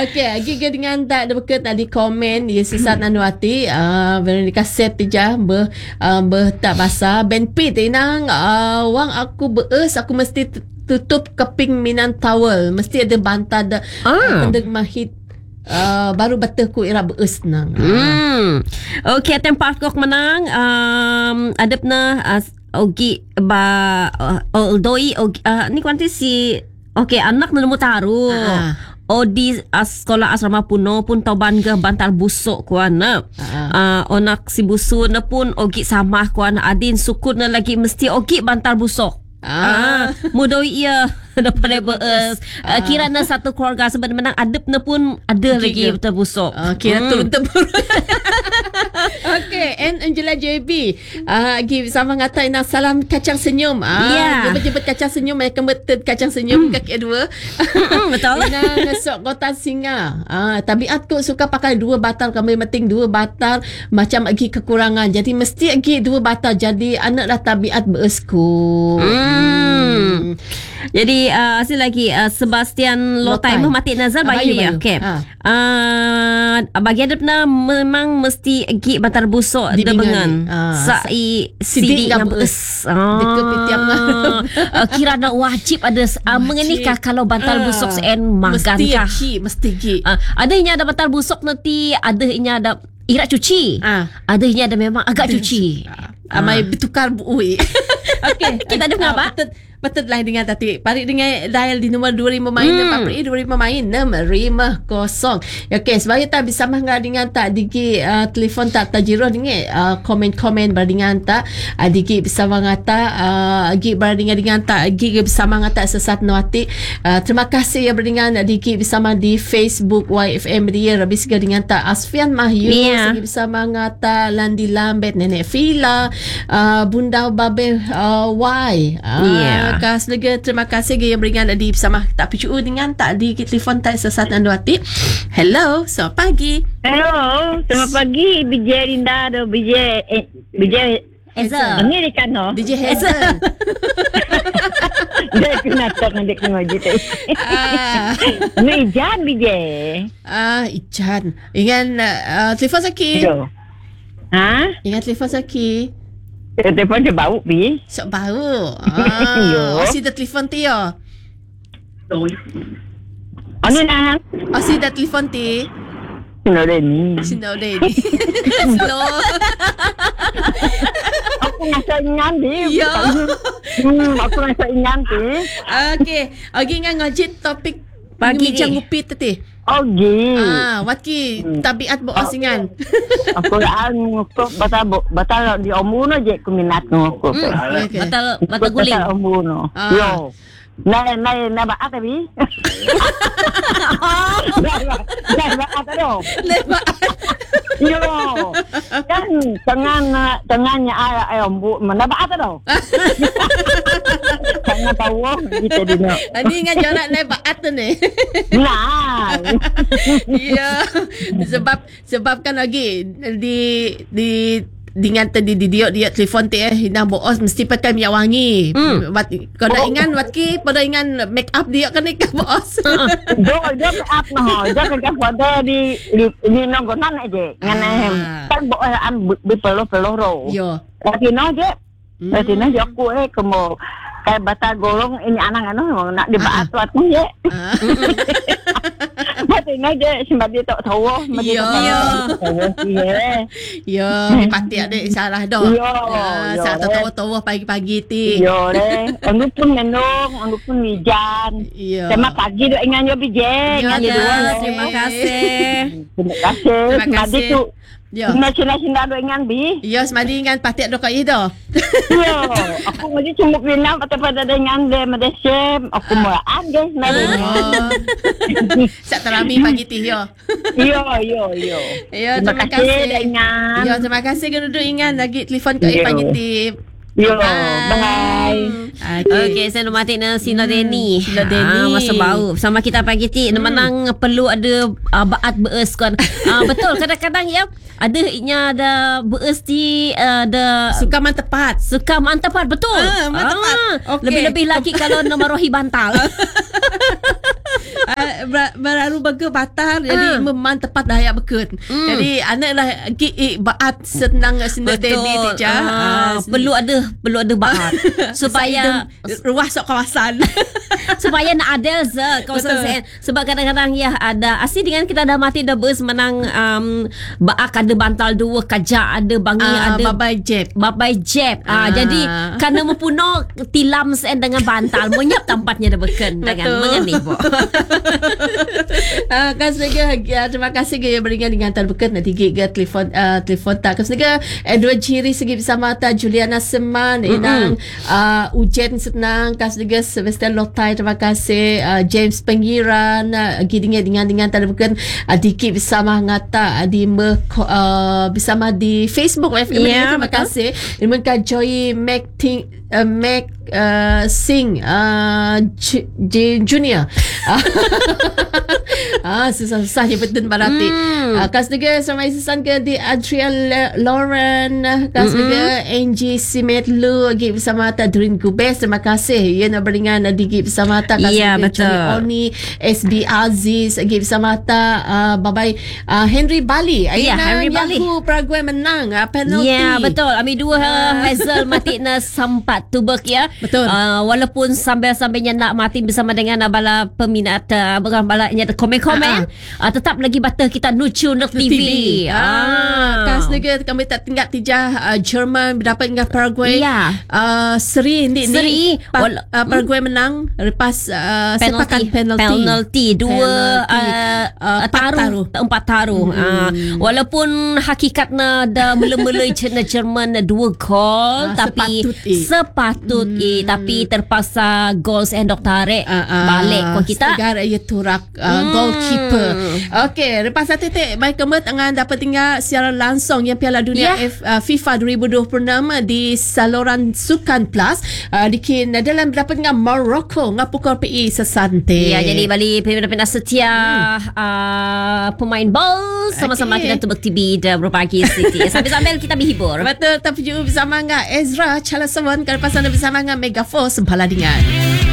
Okey, gigi dengan tak ada bekat tadi komen di sesat Nanuati Veronica set tija tak basah benpit inang wang aku beus aku mesti tutup keping minan towel mesti ada bantal ada pendek mahit baru betul ku ira beus nang. Okey, tempat kok menang adapna Ogi ba doi ni kuanti si okey anak nemu taru. Di sekolah asrama puno pun tau bangga bantal busuk kuana. Onak si busu na pun ogi sama kuana adin sukun na lagi mesti ogi bantal busuk. Mudoi ia depan beus. Kira na satu keluarga sebenarnya adep na pun ada lagi betul busuk. Kira turun temurun. Okay, and Angela JB sama ngata ina salam kacang senyum. Jemput kacang senyum mereka betul kacang senyum kaki dua. Betul. Ina ngesok kota singa. Tabiat ku suka pakai dua batal, kami penting dua batal macam lagi kekurangan. Jadi mesti lagi dua batal jadi anak dah tabiat beusku. Jadi hasil lagi Sebastian Lotai Mati Nazar bagi ya. Okey. Bagi adapna memang mesti gi bantal busuk debengan. Sidik dengan beus. Dekat pitiap kira nak wajib ada mengenikah kalau bantal busuk sen magankah. Mesti gi. Ada inya ada bantal busuk nanti, ada inya ada irak cuci. Ada inya ada memang agak cuci. Amai bertukar buui. Okey, kita ada ngapa? Betul lah dengan tadi. Parik dengan dial di nombor 25 main 25 main 650. Okey, sebagai tak bisa mangga dengan tak digi telefon tak tajiro dengan komen-komen berdingan tak digi bisa mangata gi berdingan tak gi bisa mangata sesat nuati. Terima kasih ya berdingan digi bisa di Facebook YFM dia habis dengan tak Asfian Mahyu bisa mangata Landi Lambet Nenek Fila Bunda Babe Y. Kas lega terima kasih yang beringan di bersama tak picu dengan tak di telefon tak sesat Anduati. Hello, selamat pagi. Hello, selamat pagi BJ Rinda do BJ Hazel. Ini kan no? DJ Hazel. Dia kena tak nanti kena jadi. Ini Ijan BJ. Ijan. Ingat telefon Saki. Ingat telefon Saki. Telefon dia bau bi. Sok bau. Asyik dah telefon ti ya. Ani nang. Asyik dah telefon ti. Sino ni. Slow. Aku rasa ingat dia. Ya. Aku rasa ingat dia. Okay. Okey ingat ngajit topik pagi bincang ngupi tadi. Waki tabiat boas ingan. Aku aku batal di omuno je ku minat aku. Batal guling. Batal omuno. Yo. Nai baat tapi. Nai baat aduh. Yo. Kan tangannya ombu mana baat aduh. Jangan tahu kita dino. Ini ingat jarak baat tu ni. Nah. Ya. Sebab kan lagi di dengan tadi dia telefon tu hina boos mesti pakai minyak wangi. Kau dah ingat watki pada ingat make up dia kan ikan boos. Dia make up noh. Dia kan pada di nonggonan aja. Ngana kan boos berpeluh-peluh. Yo. Tapi noh je. Tapi noh je aku kemo kayak batal golong ini anak nak dibaat waktu je. Batin aja sebab dia tak tahu. Yo, pati ada salah dah. Saat tahu pagi-pagi ti. Yo le, anu pun menung, anu pun mijan. Terima pagi doa ingat yo bijek. Terima kasih. Terima kasih. Sina doa ingat bi. Yo, semadi ingat pati ada kai dah. Yo, aku mesti cuma bina pada dengan dia medesem. Aku mau ada Sak terami pagi ti yo. Yo. Terima kasih dengan. Yo, terima kasih kerana ingat lagi telefon ke pagi ti. Yo, bye. Okay, saya nak mati na Sina Deni. Masa bau sama kita pagi ti menang perlu ada baat beus kan. Betul kadang-kadang ya ada inya ada beus ti ada suka mantepat betul. Mantepat. Okay. Lebih-lebih lagi kalau nama rohi bantal. baru baga batal jadi memang tepat dah ayat bekut. Jadi anak lah baat senang senang tadi teacher. Perlu ada baat supaya ruas sok kawasan. supaya nak adil kawasan sen. Sebab kadang-kadang ya ada asli dengan kita dah mati dah bers menang baak ada bantal 2 kajak ada bangi ada babai jeb. Jadi kerana mempuno tilam sen dengan bantal monyap tempatnya dah beken dengan mengeni bo. Terima kasih ke beringan dengan terbeken nanti ke telefon tak kesega Edward Jiri segi bersama ta Juliana Seman inang ujen senang kasega Sylvester Lotai terima kasih James Pengiran dengan terbeken dikit bersama ngata di bersama di Facebook terima kasih terima Joy Sing Junior. Susah nyebutin parati. Kas juga sama isisan ke di Adrian Lauren, kas juga Angie Simet Lu lagi bersama ta Drin Gubes terima kasih ya nak beringan lagi bersama ta kas juga Oni SB Aziz lagi bersama ta babai Henry Bali. Henry Bali program menang penalty. Ya betul. Ami dua Hazel mati na sampat tubek ya. Betul. Walaupun sambil-sambilnya nak mati bersama dengan bala peminat bukan balanya komen-komen tetap lagi batal kita nucu nak TV. Kas juga kami tak tinggal tijah Jerman dapat dengan Paraguay. Seri ni Paraguay menang lepas sepakan penalty 4 taruh. Walaupun hakikatnya dah mula-mula Jerman 2 gol tapi sepatut tapi terpaksa goals endok tarik balik kau kita segar ia turak goalkeeper. Okey, lepas satu titik baik kemet dengan dapat tinggal secara langsung yang Piala Dunia FIFA 2026 di saluran Sukan Plus di dalam dapat dengan Morocco ngapukor PI sesante. Ya, jadi balik pemain setia pemain ball sama-sama kita tubek TV dan berbagi City. Sambil-sambil kita berhibur. Betul, tapi juga bersama dengan Ezra Chalasawan kalau pasal bersama dengan Megaforce Baladingan.